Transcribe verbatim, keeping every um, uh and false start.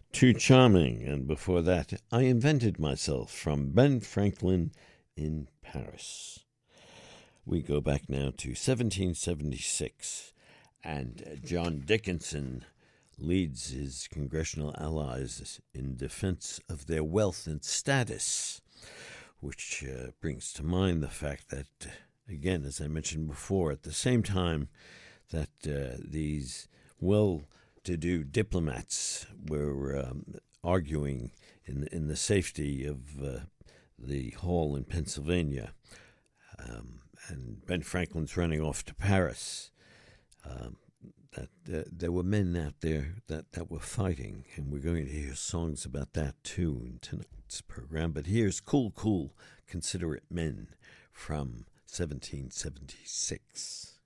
Too Charming, and before that, I Invented Myself from Ben Franklin in Paris. We go back now to seventeen seventy-six, and John Dickinson leads his congressional allies in defense of their wealth and status, which uh, brings to mind the fact that, again, as I mentioned before, at the same time that uh, these well-to-do diplomats were um, arguing in, in the safety of uh, the hall in Pennsylvania, um, and Ben Franklin's running off to Paris, um, that uh, there were men out there that, that were fighting, and we're going to hear songs about that too in tonight's program. But here's Cool, Cool, Considerate Men from seventeen seventy-six.